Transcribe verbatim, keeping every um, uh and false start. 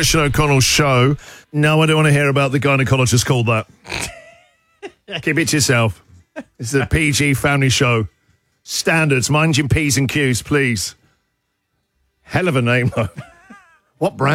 Christian O'Connell show. No, I don't want to hear about the gynecologist called that. Keep it to yourself. This is a P G family show. Standards, mind your P's and Q's, please. Hell of a name, though. What brand?